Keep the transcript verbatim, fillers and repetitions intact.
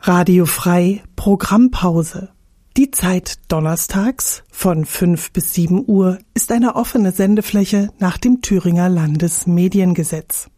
Radio Frei Programmpause. Die Zeit donnerstags von fünf bis sieben Uhr ist eine offene Sendefläche nach dem Thüringer Landesmediengesetz.